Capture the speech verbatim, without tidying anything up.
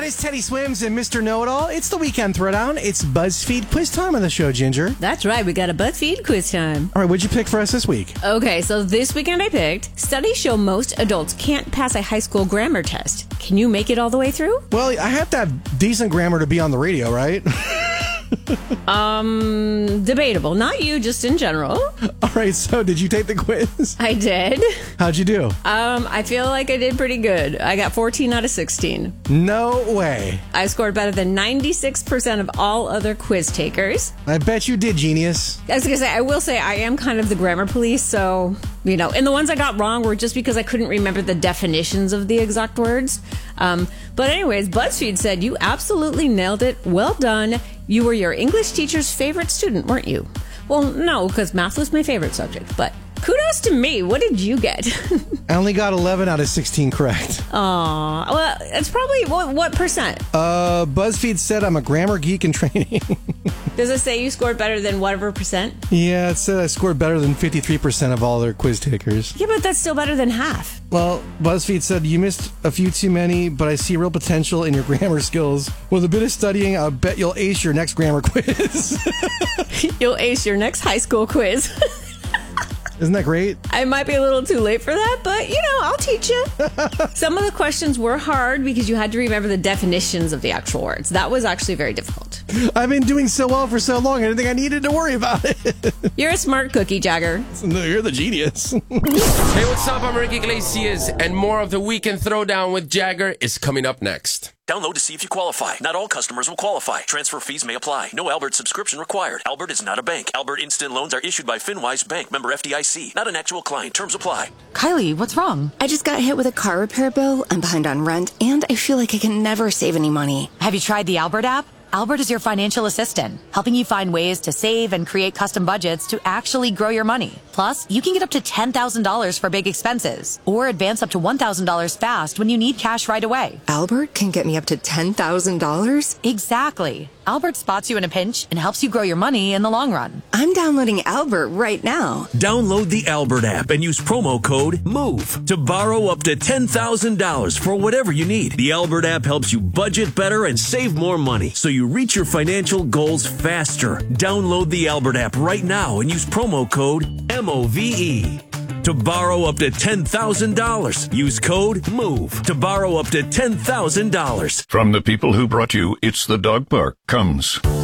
That is Teddy Swims and Mister Know-It-All. It's the Weekend Throwdown. It's BuzzFeed quiz time on the show, Ginger. That's right. We got a BuzzFeed quiz time. All right, what'd you pick for us this week? Okay, so this weekend I picked, studies show most adults can't pass a high school grammar test. Can you make it all the way through? Well, I have to have decent grammar to be on the radio, right? um, debatable. Not you, just in general. All right, so did you take the quiz? I did. How'd you do? Um, I feel like I did pretty good. I got fourteen out of sixteen. No way. I scored better than ninety-six percent of all other quiz takers. I bet you did, genius. I was going to say, I will say I am kind of the grammar police, so, you know, and the ones I got wrong were just because I couldn't remember the definitions of the exact words. Um, but anyways, BuzzFeed said you absolutely nailed it. Well done. You were your English teacher's favorite student, weren't you? Well, no, because math was my favorite subject, but kudos to me. What did you get? I only got eleven out of sixteen correct. Aw, well, it's probably, what, what percent? Uh, BuzzFeed said I'm a grammar geek in training. Does it say you scored better than whatever percent? Yeah, it said I scored better than fifty-three percent of all their quiz takers. Yeah, but that's still better than half. Well, BuzzFeed said you missed a few too many, but I see real potential in your grammar skills. With a bit of studying, I'll bet you'll ace your next grammar quiz. You'll ace your next high school quiz. Isn't that great? I might be a little too late for that, but, you know, I'll teach you. Some of the questions were hard because you had to remember the definitions of the actual words. That was actually very difficult. I've been doing so well for so long, I didn't think I needed to worry about it. You're a smart cookie, Jagger. No, you're the genius. Hey, what's up? I'm Ricky Iglesias, and more of the Weekend Throwdown with Jagger is coming up next. Download to see if you qualify. Not all customers will qualify. Transfer fees may apply. No Albert subscription required. Albert is not a bank. Albert Instant Loans are issued by FinWise Bank, member F D I C. Not an actual client. Terms apply. Kylie, what's wrong? I just got hit with a car repair bill. I'm behind on rent, and I feel like I can never save any money. Have you tried the Albert app? Albert is your financial assistant, helping you find ways to save and create custom budgets to actually grow your money. Plus, you can get up to ten thousand dollars for big expenses, or advance up to one thousand dollars fast when you need cash right away. Albert can get me up to ten thousand dollars? Exactly. Albert spots you in a pinch and helps you grow your money in the long run. I'm downloading Albert right now. Download the Albert app and use promo code MOVE to borrow up to ten thousand dollars for whatever you need. The Albert app helps you budget better and save more money, so you reach your financial goals faster. Download the Albert app right now and use promo code M O V E. To borrow up to ten thousand dollars, use code MOVE to borrow up to ten thousand dollars. From the people who brought you It's the Dog Park comes